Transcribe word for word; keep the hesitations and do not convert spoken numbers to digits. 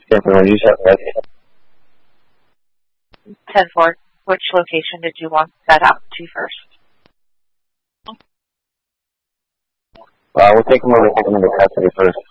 ten four, you set ready. ten four, which location did you want that out to first? Uh, we'll take them over, take them into custody first.